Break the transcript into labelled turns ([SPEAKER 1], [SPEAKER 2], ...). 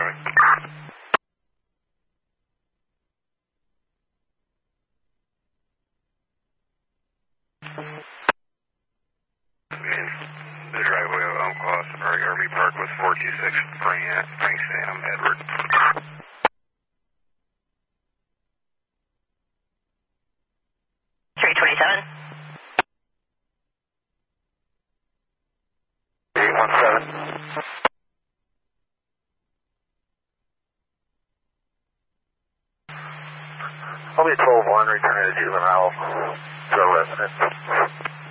[SPEAKER 1] The driveway of Unclaw Safari RV Park was 426 Frank Sam Edward.
[SPEAKER 2] 327.
[SPEAKER 1] 817. I'll be 12-1, returning to juvenile, to a resident.